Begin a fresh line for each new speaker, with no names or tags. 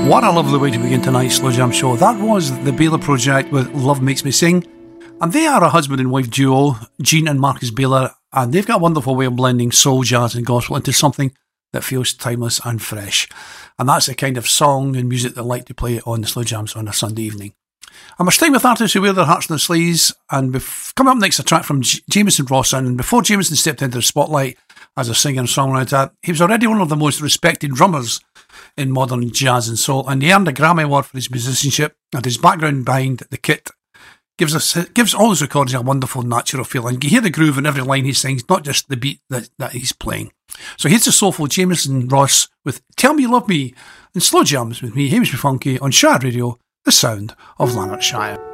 What a lovely way to begin tonight's Slow Jam show. That was the Baylor Project with Love Makes Me Sing. And they are a husband and wife duo, Gene and Marcus Baylor, and they've got a wonderful way of blending soul, jazz and gospel into something that feels timeless and fresh. And that's the kind of song and music they like to play on the Slow Jams on a Sunday evening. And we're staying with artists who wear their hearts on their sleeves, and coming up next, a track from Jameson Rawson. And before Jameson stepped into the spotlight as a singer and songwriter, he was already one of the most respected drummers in modern jazz and soul, and he earned a Grammy Award for his musicianship, and his background behind the kit gives all his recordings a wonderful natural feel, and you hear the groove in every line he sings, not just the beat that he's playing. So here's the soulful Jameson Ross with Tell Me You Love Me and Slow Jams with me, Hamish Funky, on Shire Radio, the sound of Lanarkshire.